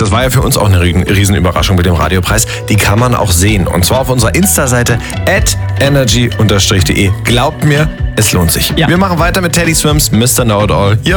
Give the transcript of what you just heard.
das war ja für uns auch eine Riesenüberraschung mit dem Radiopreis. Die kann man auch sehen. Und zwar auf unserer Insta-Seite @energy_de. Glaubt mir, es lohnt sich. Ja. Wir machen weiter mit Teddy Swims, Mr. Know It All. Hier